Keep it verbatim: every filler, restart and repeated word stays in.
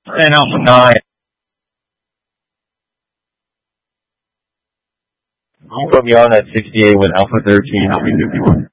And Alpha nine. I'll put me on at sixty-eight with Alpha thirteen. I'll be fifty-one.